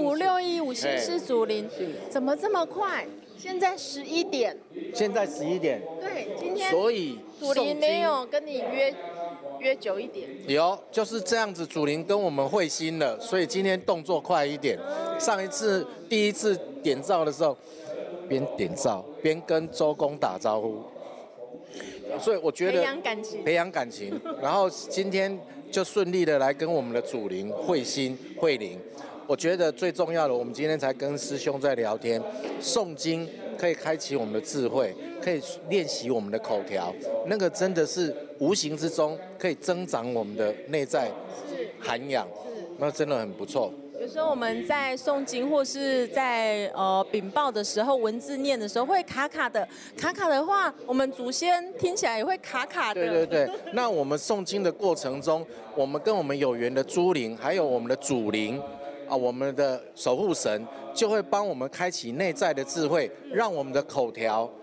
5561新式祖灵，怎么这么快？现在11点。 现在11点。 对，今天所以祖灵没有跟你约久一点。 有，就是这样子，祖灵跟我们会心了，所以今天动作快一点。上一次第一次点灶的时候，边点灶边跟周公打招呼，所以我觉得培养感情，然后今天就顺利的来跟我们的祖灵会心会灵。我觉得最重要的，我们今天才跟师兄在聊天，诵经可以开启我们的智慧，可以练习我们的口条，那个真的是无形之中可以增长我们的内在涵养，那真的很不错。 有时候我们在诵经或是在禀报的时候，文字念的时候会卡卡的，卡卡的话，我们祖先听起来也会卡卡的。 对对对，那我们诵经的过程中，我们跟我们有缘的诸灵，还有我们的祖灵啊，我们的守护神就会帮我们开启内在的智慧，让我们的口条